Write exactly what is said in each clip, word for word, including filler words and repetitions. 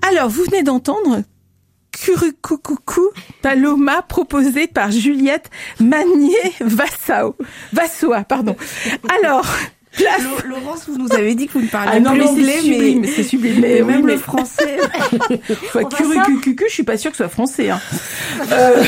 Alors, vous venez d'entendre Curucucucu Paloma proposé par Juliette Magnier-Vassao. Vassoa, pardon. Alors, place... Laurence, vous nous avez dit que vous ne parliez ah non, plus mais anglais, c'est sublime, mais c'est sublime. Mais, mais oui, même mais... le français. Enfin, Curucucucu, je suis pas sûre que ce soit français. Hein. Euh...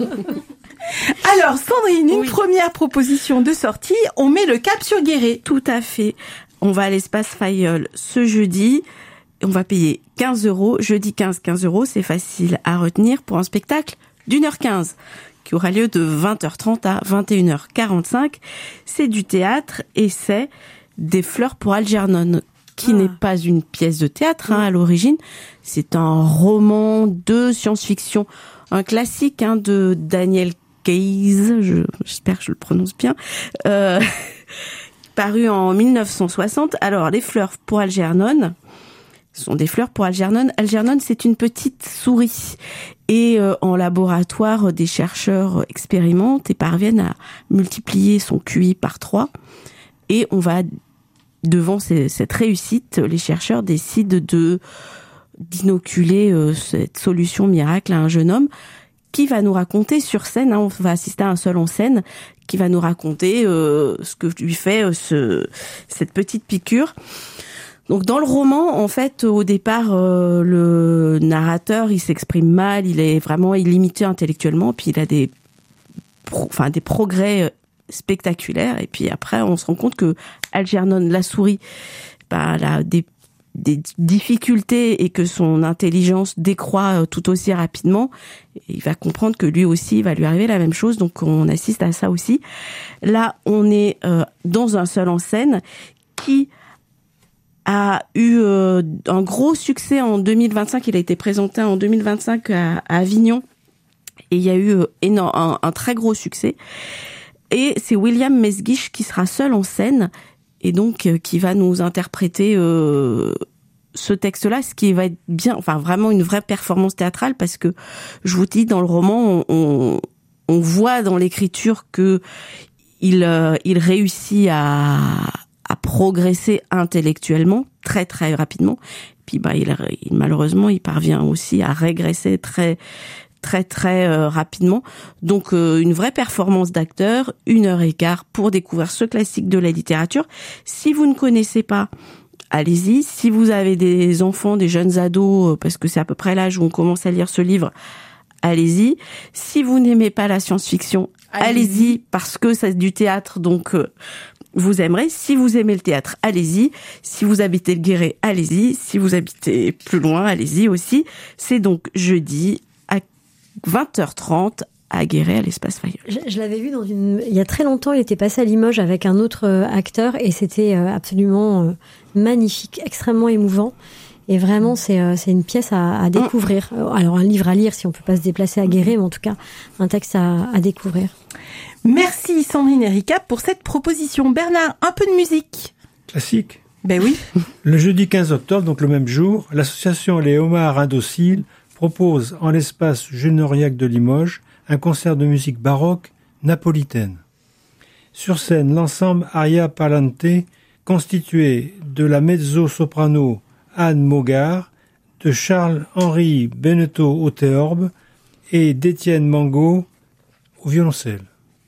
Alors, Sandrine, une oui. première proposition de sortie. On met le cap sur Guéret. Tout à fait. On va à l'espace Fayeul ce jeudi. On va payer quinze euros. Jeudi quinze, quinze euros. C'est facile à retenir pour un spectacle d'une heure quinze qui aura lieu de vingt heures trente à vingt et une heures quarante-cinq. C'est du théâtre et c'est Des fleurs pour Algernon, qui ah. n'est pas une pièce de théâtre hein, à l'origine. C'est un roman de science-fiction, un classique hein, de Daniel Keyes, je, j'espère que je le prononce bien, euh, paru en mille neuf cent soixante. Alors, les fleurs pour Algernon, ce sont des fleurs pour Algernon. Algernon, c'est une petite souris. Et euh, en laboratoire, des chercheurs expérimentent et parviennent à multiplier son Q I par trois. Et on va, devant ces, cette réussite, les chercheurs décident de d'inoculer euh, cette solution miracle à un jeune homme qui va nous raconter sur scène, hein, on va assister à un seul en scène, qui va nous raconter euh, ce que lui fait euh, ce, cette petite piqûre. Donc dans le roman, en fait, au départ, euh, le narrateur, il s'exprime mal, il est vraiment illimité intellectuellement, puis il a des, pro, enfin des progrès spectaculaires. Et puis après, on se rend compte que Algernon, la souris, bah, elle a des des difficultés et que son intelligence décroît tout aussi rapidement, il va comprendre que lui aussi, il va lui arriver la même chose. Donc, on assiste à ça aussi. Là, on est euh, dans un seul en scène qui a eu euh, un gros succès en deux mille vingt-cinq. Il a été présenté en deux mille vingt-cinq à, à Avignon et il y a eu euh, énorme, un, un très gros succès. Et c'est William Mesguich qui sera seul en scène et donc euh, qui va nous interpréter euh, ce texte-là, ce qui va être bien, enfin vraiment une vraie performance théâtrale, parce que je vous dis, dans le roman, on, on, on voit dans l'écriture que il, euh, il réussit à, à progresser intellectuellement très très rapidement. Puis bah il, il malheureusement il parvient aussi à régresser très très très euh, rapidement. Donc euh, une vraie performance d'acteur, une heure et quart pour découvrir ce classique de la littérature. Si vous ne connaissez pas, allez-y. Si vous avez des enfants, des jeunes ados, parce que c'est à peu près l'âge où on commence à lire ce livre, allez-y. Si vous n'aimez pas la science-fiction, allez-y, allez-y parce que c'est du théâtre, donc euh, vous aimerez. Si vous aimez le théâtre, allez-y. Si vous habitez le Guéret, allez-y. Si vous habitez plus loin, allez-y aussi. C'est donc jeudi à vingt heures trente à Guéret, à l'espace Fayeul. Je, je l'avais vu dans une... Il y a très longtemps, il était passé à Limoges avec un autre euh, acteur et c'était euh, absolument euh, magnifique, extrêmement émouvant. Et vraiment, c'est, euh, c'est une pièce à, à découvrir. Alors, un livre à lire si on peut pas se déplacer à Guéret, mais en tout cas, un texte à, à découvrir. Merci Sandrine et Rika pour cette proposition. Bernard, un peu de musique. Classique. Ben oui. Le jeudi quinze octobre, donc le même jour, l'association Les Homards Indociles propose en l'espace Jules Noriac de Limoges un concert de musique baroque napolitaine. Sur scène, l'ensemble Aria Palante, constitué de la mezzo-soprano Anne Mogard, de Charles-Henri Beneteau au théorbe et d'Étienne Mangot au violoncelle.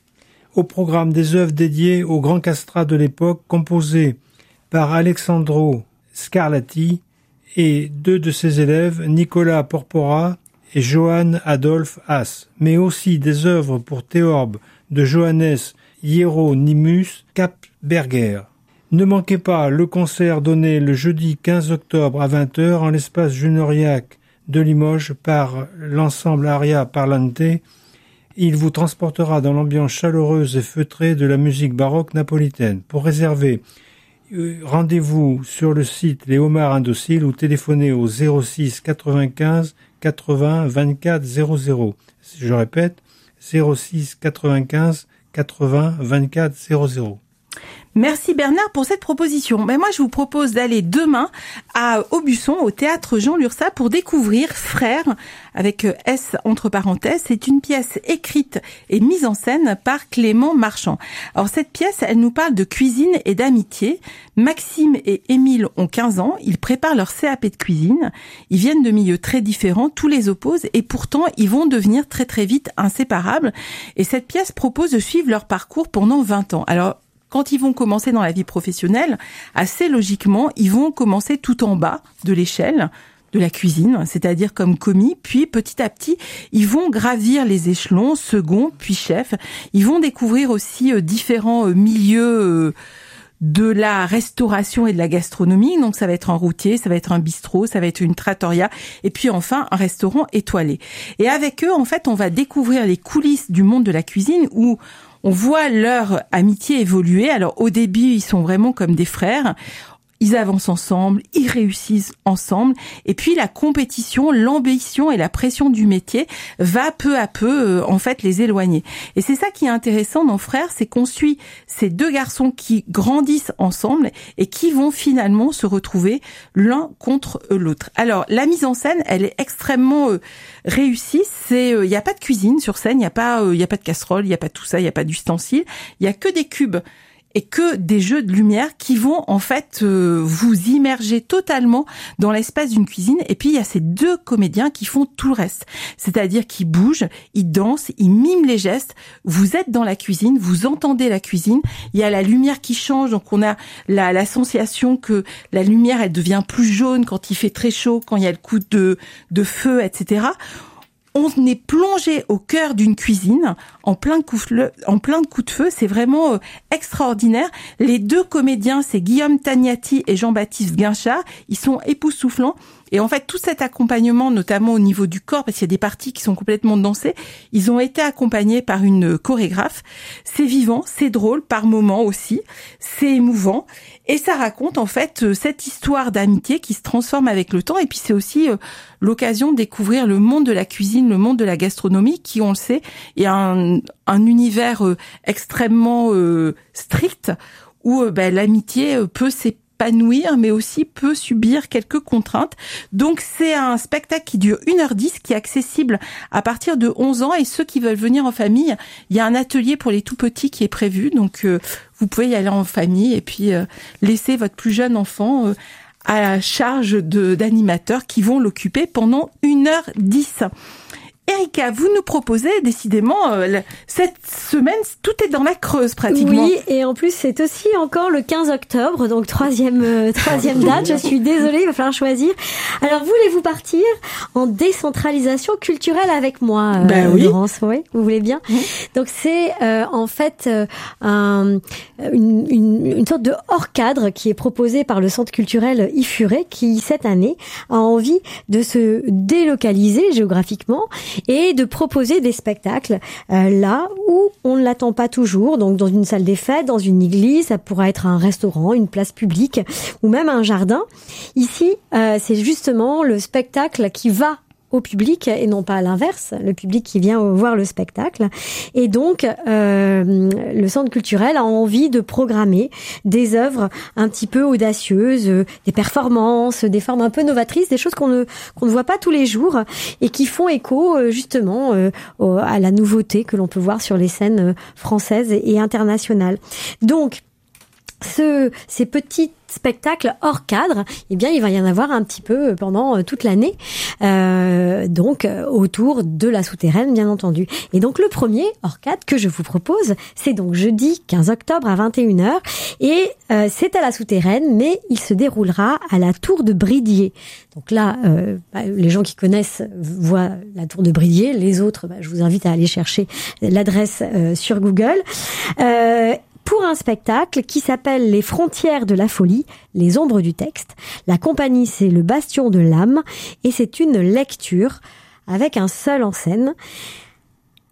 Au programme, des œuvres dédiées aux grands castrats de l'époque, composées par Alexandro Scarlatti et deux de ses élèves, Nicolas Porpora et Johann Adolphe Haas, mais aussi des œuvres pour théorbe de Johannes Hieronymus Kapberger. Ne manquez pas le concert donné le jeudi quinze octobre à vingt heures en l'espace Jules Noriac de Limoges par l'ensemble Aria Parlate. Il vous transportera dans l'ambiance chaleureuse et feutrée de la musique baroque napolitaine. Pour réserver, rendez-vous sur le site Les Homards Indociles ou téléphonez au zéro six quatre-vingt-quinze quatre-vingts vingt-quatre zéro zéro. Je répète, zéro six quatre-vingt-quinze quatre-vingts vingt-quatre zéro zéro. Merci Bernard pour cette proposition. Mais moi, je vous propose d'aller demain à Aubusson, au théâtre Jean Lurçat, pour découvrir Frères, avec S entre parenthèses. C'est une pièce écrite et mise en scène par Clément Marchand. Alors cette pièce, elle nous parle de cuisine et d'amitié. Maxime et Émile ont quinze ans, ils préparent leur C A P de cuisine. Ils viennent de milieux très différents, tous les opposent, et pourtant ils vont devenir très très vite inséparables. Et cette pièce propose de suivre leur parcours pendant vingt ans. Alors, quand ils vont commencer dans la vie professionnelle, assez logiquement, ils vont commencer tout en bas de l'échelle de la cuisine, c'est-à-dire comme commis, puis petit à petit, ils vont gravir les échelons, second, puis chef. Ils vont découvrir aussi euh, différents euh, milieux euh, de la restauration et de la gastronomie. Donc ça va être un routier, ça va être un bistrot, ça va être une trattoria, et puis enfin un restaurant étoilé. Et avec eux, en fait, on va découvrir les coulisses du monde de la cuisine où on voit leur amitié évoluer. Alors au début, ils sont vraiment comme des frères. Ils avancent ensemble, ils réussissent ensemble. Et puis la compétition, l'ambition et la pression du métier va peu à peu, euh, en fait, les éloigner. Et c'est ça qui est intéressant dans Frères, c'est qu'on suit ces deux garçons qui grandissent ensemble et qui vont finalement se retrouver l'un contre l'autre. Alors la mise en scène, elle est extrêmement euh, réussie. C'est, il euh, n'y a pas de cuisine sur scène, il n'y a pas, il euh, y a pas de casserole, il n'y a pas tout ça, il n'y a pas d'ustensiles, il y a que des cubes et que des jeux de lumière qui vont en fait euh, vous immerger totalement dans l'espace d'une cuisine. Et puis il y a ces deux comédiens qui font tout le reste, c'est-à-dire qu'ils bougent, ils dansent, ils miment les gestes. Vous êtes dans la cuisine, vous entendez la cuisine. Il y a la lumière qui change, donc on a la, la sensation que la lumière elle devient plus jaune quand il fait très chaud, quand il y a le coup de, de feu, et cetera. On est plongé au cœur d'une cuisine, en plein coup de, en plein coup de feu. C'est vraiment euh, extraordinaire. Les deux comédiens, c'est Guillaume Tagnati et Jean-Baptiste Guinchard. Ils sont époustouflants. Et en fait, tout cet accompagnement, notamment au niveau du corps, parce qu'il y a des parties qui sont complètement dansées, ils ont été accompagnés par une chorégraphe. C'est vivant, c'est drôle par moments aussi, c'est émouvant. Et ça raconte en fait cette histoire d'amitié qui se transforme avec le temps. Et puis c'est aussi euh, l'occasion de découvrir le monde de la cuisine, le monde de la gastronomie, qui, on le sait, est un, un univers euh, extrêmement euh, strict, où euh, ben, l'amitié euh, peut s'épanouir, épanouir, mais aussi peut subir quelques contraintes. Donc c'est un spectacle qui dure une heure dix, qui est accessible à partir de onze ans, et ceux qui veulent venir en famille, il y a un atelier pour les tout petits qui est prévu, donc euh, vous pouvez y aller en famille et puis euh, laisser votre plus jeune enfant euh, à la charge de, d'animateurs qui vont l'occuper pendant une heure dix. Erika, vous nous proposez décidément euh, cette semaine, tout est dans la Creuse pratiquement. Oui, et en plus c'est aussi encore le quinze octobre, donc troisième euh, troisième date. Je suis désolée, il va falloir choisir. Alors voulez-vous partir en décentralisation culturelle avec moi, euh, ben oui. Laurence? Oui, vous voulez bien. Mmh. Donc c'est euh, en fait euh, un, une, une, une sorte de hors cadre qui est proposé par le Centre culturel Ifuré, qui cette année a envie de se délocaliser géographiquement et de proposer des spectacles euh, là où on ne l'attend pas toujours, donc dans une salle des fêtes, dans une église, ça pourra être un restaurant, une place publique ou même un jardin. Ici, euh, c'est justement le spectacle qui va au public et non pas à l'inverse, le public qui vient voir le spectacle. Et donc, euh, le Centre culturel a envie de programmer des œuvres un petit peu audacieuses, des performances, des formes un peu novatrices, des choses qu'on ne qu'on ne voit pas tous les jours et qui font écho justement euh, à la nouveauté que l'on peut voir sur les scènes françaises et internationales. Donc, ce, ces petits spectacles hors cadre, eh bien, il va y en avoir un petit peu pendant toute l'année, euh, donc autour de la souterraine, bien entendu. Et donc, le premier hors cadre que je vous propose, c'est donc jeudi quinze octobre à vingt et une heures, et euh, c'est à la souterraine, mais il se déroulera à la tour de Bridier. Donc là, euh, bah, les gens qui connaissent voient la tour de Bridier, les autres, bah, je vous invite à aller chercher l'adresse euh, sur Google. Euh, pour un spectacle qui s'appelle Les frontières de la folie, les ombres du texte. La compagnie, c'est le Bastion de l'âme, et c'est une lecture avec un seul en scène.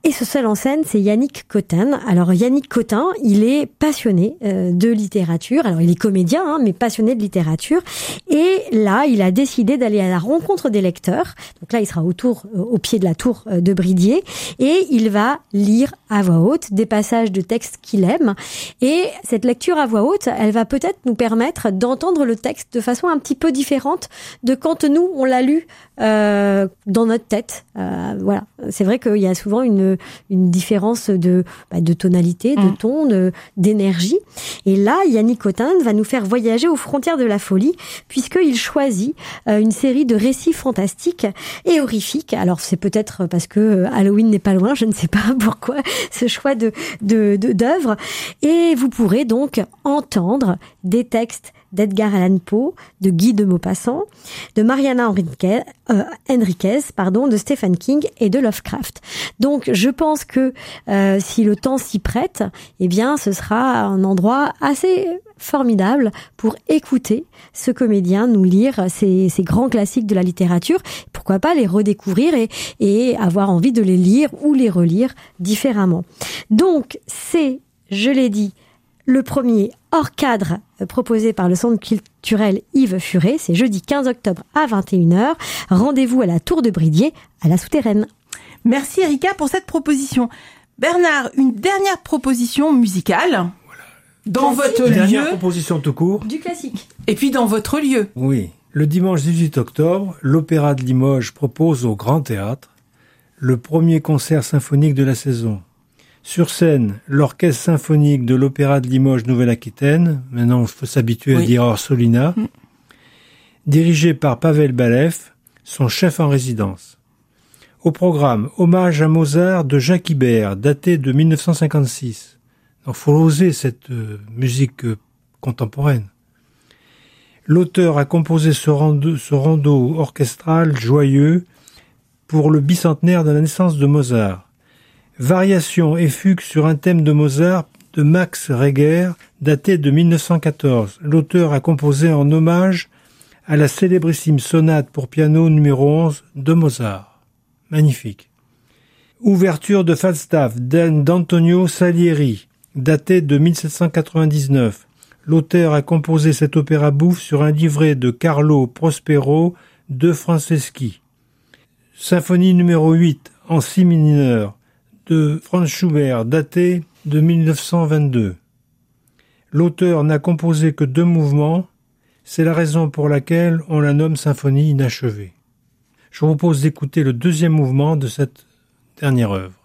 Et ce seul en scène, c'est Yannick Cotten. Alors Yannick Cotten, il est passionné euh, de littérature. Alors il est comédien, hein, mais passionné de littérature. Et là, il a décidé d'aller à la rencontre des lecteurs. Donc là, il sera autour, euh, au pied de la tour euh, de Bridier, et il va lire à voix haute des passages de textes qu'il aime. Et cette lecture à voix haute, elle va peut-être nous permettre d'entendre le texte de façon un petit peu différente de quand nous on l'a lu euh, dans notre tête. Euh, voilà, c'est vrai qu'il y a souvent une une différence de bah, de tonalité, de mmh. ton, de d'énergie. Et là, Yannick Cotten va nous faire voyager aux frontières de la folie, puisqu'il choisit euh, une série de récits fantastiques et horrifiques. Alors c'est peut-être parce que Halloween n'est pas loin, je ne sais pas pourquoi ce choix de de de d'œuvres. Et vous pourrez donc entendre des textes d'Edgar Allan Poe, de Guy de Maupassant, de Mariana Enriquez, euh, Enriquez, pardon, de Stephen King et de Lovecraft. Donc, je pense que euh, si le temps s'y prête, eh bien, ce sera un endroit assez formidable pour écouter ce comédien nous lire ces, ces grands classiques de la littérature. Pourquoi pas les redécouvrir et, et avoir envie de les lire ou les relire différemment. Donc, c'est, je l'ai dit, le premier hors cadre proposé par le Centre culturel Yves Furet. C'est jeudi quinze octobre à vingt et une heures. Rendez-vous à la Tour de Bridier, à la Souterraine. Merci Erika pour cette proposition. Bernard, une dernière proposition musicale. Voilà. Dans classique. votre Dernière lieu. proposition tout court. Du classique. Et puis dans votre lieu. Oui. Le dimanche dix-huit octobre, l'Opéra de Limoges propose au Grand Théâtre le premier concert symphonique de la saison. Sur scène, l'Orchestre symphonique de l'Opéra de Limoges Nouvelle-Aquitaine, maintenant il faut s'habituer oui. à dire Orsolina, mm. dirigé par Pavel Balev, son chef en résidence. Au programme, hommage à Mozart de Jacques Ibert, daté de mille neuf cent cinquante-six. Donc faut oser cette euh, musique euh, contemporaine. L'auteur a composé ce rondo, ce rondo orchestral joyeux pour le bicentenaire de la naissance de Mozart. Variations et fugues sur un thème de Mozart de Max Reger, daté de mille neuf cent quatorze. L'auteur a composé en hommage à la célébrissime sonate pour piano numéro onze de Mozart. Magnifique. Ouverture de Falstaff d'Antonio Salieri, daté de mille sept cent quatre-vingt-dix-neuf. L'auteur a composé cet opéra bouffe sur un livret de Carlo Prospero de Franceschi. Symphonie numéro huit en si mineur de Franz Schubert, daté de mille neuf cent vingt-deux. L'auteur n'a composé que deux mouvements, c'est la raison pour laquelle on la nomme symphonie inachevée. Je vous propose d'écouter le deuxième mouvement de cette dernière œuvre.